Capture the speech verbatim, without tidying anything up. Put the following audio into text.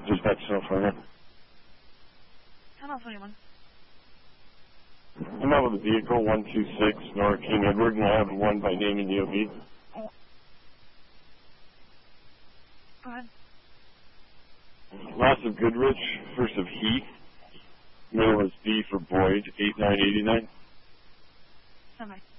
Dispatch California. ten oh twenty-one. I'm out with a vehicle, one two six, North King Edward, and I have one by name in D O B. Oh. Go ahead. Last of Goodrich, first of Heath. Middle is B for Boyd, eight nine eight nine. Semi.